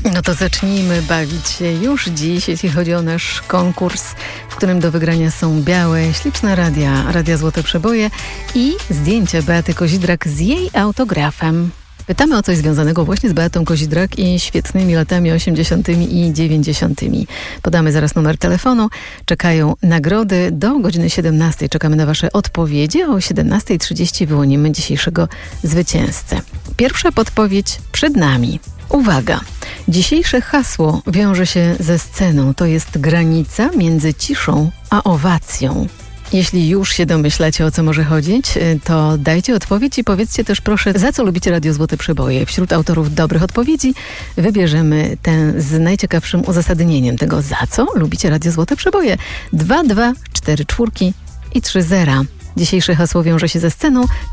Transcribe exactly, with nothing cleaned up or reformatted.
No to zacznijmy bawić się już dziś, jeśli chodzi o nasz konkurs, w którym do wygrania są białe, śliczne radia, radia Złote Przeboje i zdjęcie Beaty Kozidrak z jej autografem. Pytamy o coś związanego właśnie z Beatą Kozidrak i świetnymi latami osiemdziesiątymi i dziewięćdziesiątymi. Podamy zaraz numer telefonu. Czekają nagrody do godziny siedemnastej. Czekamy na wasze odpowiedzi. O siedemnastej trzydzieści wyłonimy dzisiejszego zwycięzcę. Pierwsza podpowiedź przed nami. Uwaga! Dzisiejsze hasło wiąże się ze sceną. To jest granica między ciszą a owacją. Jeśli już się domyślacie, o co może chodzić, to dajcie odpowiedź i powiedzcie też proszę, za co lubicie Radio Złote Przeboje. Wśród autorów dobrych odpowiedzi wybierzemy tę z najciekawszym uzasadnieniem tego, za co lubicie Radio Złote Przeboje. Dwa, dwa, cztery czwórki i trzy zera. Dzisiejsze hasło wiąże się ze sceną.